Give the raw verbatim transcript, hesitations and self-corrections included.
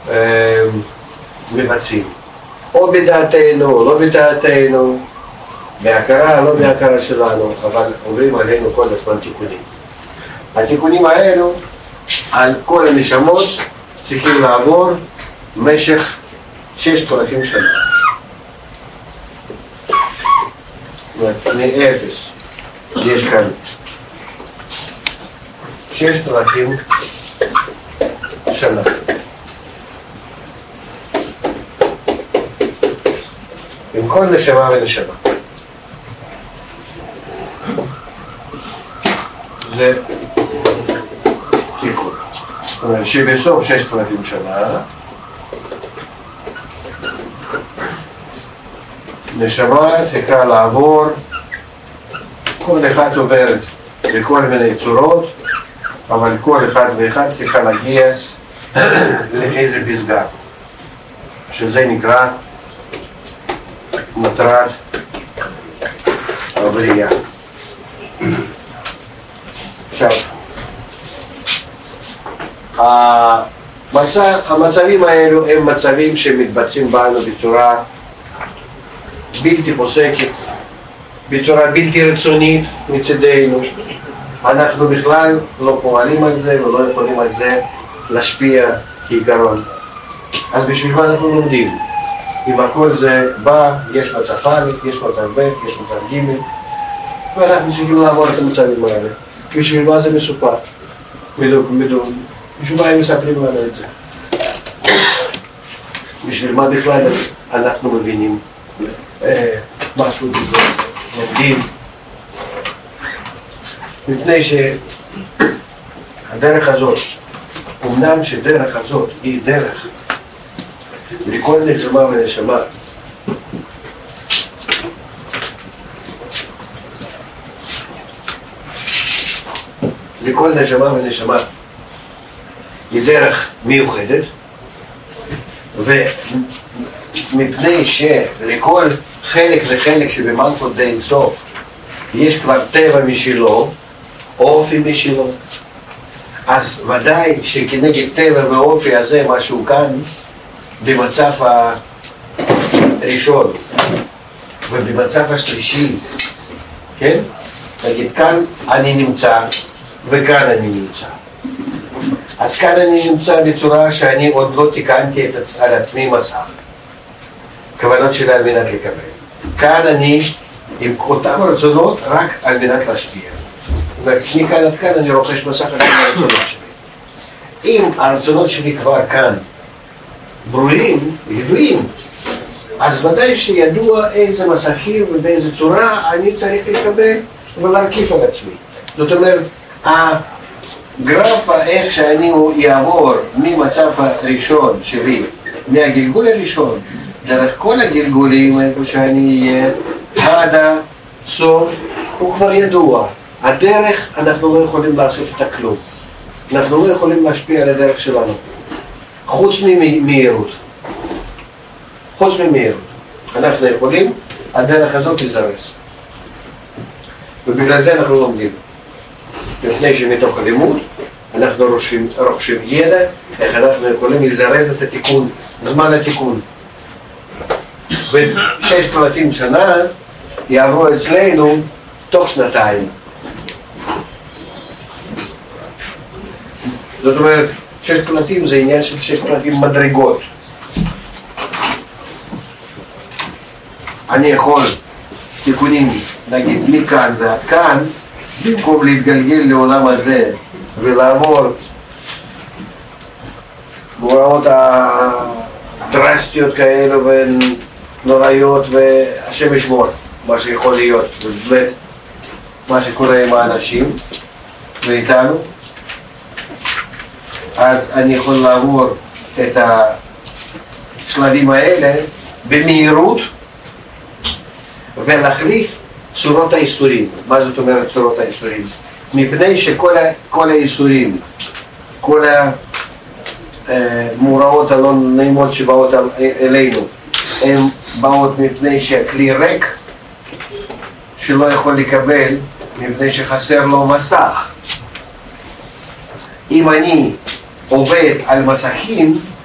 אה, מבצעים. או בדעתנו, או לא בדעתנו, בהכרה, לא בהכרה שלנו, אבל עוברים עלינו כל הזמן תיקונים. התיקונים האלו, על כל הנשמות, צריכים לעבור במשך ששת אלפים שנה. זאת אומרת, מאפס, יש כאן ששת אלפים שנה. עם כל נשמה ונשמה. זה תיקון. זאת אומרת שבסוף ששת אלפים שנה נשמה צריכה לעבור, כל אחד עוברת בכל מיני צורות, אבל כל אחד ואחד צריכה להגיע לאיזה פסגה, שזה נקרא מטרת הבריאה. עכשיו, המצב, המצבים האלו הם מצבים שמתבצעים בנו בצורה בלתי פוסקת, בצורה בלתי רצונית מצדנו. אנחנו בכלל לא פועלים על זה ולא יכולים על זה להשפיע כעיקרון. אז בשביל מה אנחנו לומדים? אם הכל זה בא, יש מצב א', יש מצב ב', יש מצב ג', ואנחנו צריכים לעבור את המצבים האלה. בשביל מה זה מסופר? מדום, מדום. בשביל מה הם מספרים לנו את זה? בשביל מה בכלל אנחנו מבינים אה, משהו בזה, לומדים? מפני שהדרך הזאת, אמנם שדרך הזאת היא דרך לכל נשמה ונשמה, לכל נשמה ונשמה היא דרך מיוחדת, ומפני שלכל חלק וחלק שבמלכות די אינסוף יש כבר טבע משלו, אופי משלו, אז ודאי שכנגד טבע ואופי הזה משהו כאן במצב הראשון ובמצב השלישי, כן? נגיד כאן אני נמצא וכאן אני נמצא. אז כאן אני נמצא בצורה שאני עוד לא תיקנתי על עצמי מסך, כוונות שלי על מנת לקבל. כאן אני עם אותם רצונות רק על מנת להשפיע. מכאן עד כאן אני רוכש מסך על הרצונות שלי. אם הרצונות שלי כבר כאן ברורים, ידועים, אז ודאי שידוע איזה מסכים ובאיזה צורה אני צריך לקבל ולהרכיף על עצמי. זאת אומרת, הגרף איך שאני יעבור ממצב הראשון שלי, מהגלגול הראשון, דרך כל הגלגולים איפה שאני אהיה, עד הסוף, הוא כבר ידוע. הדרך, אנחנו לא יכולים לעשות את הכלום. אנחנו לא יכולים להשפיע על הדרך שלנו. חוץ ממהירות. חוץ ממהירות. אנחנו יכולים, הדרך הזאת תזרס. ובגלל זה אנחנו לומדים. לפני שמתוך הלימוד, אנחנו רוכשים, רוכשים ידע, איך אנחנו יכולים לזרז את התיקון, זמן התיקון. וששת אלפים שנה יעברו אצלנו תוך שנתיים. זאת אומרת, ששת אלפים זה עניין של ששת אלפים מדרגות. אני יכול תיקונים, נגיד, מכאן ועד כאן, במקום להתגלגל לעולם הזה ולעבור בהוראות הדרסטיות כאלו ונוראיות, והשם ישמור מה שיכול להיות, ובאמת מה שקורה עם האנשים ואיתנו, אז אני יכול לעבור את השלבים האלה במהירות ולהחליף צורות האיסורים. מה זאת אומרת צורות האיסורים? מפני שכל ה, כל האיסורים, כל המאורעות הלא נעימות שבאות אלינו, הן באות מפני שהכלי ריק שלא יכול לקבל, מפני שחסר לו מסך. אם אני עובד על מסכים,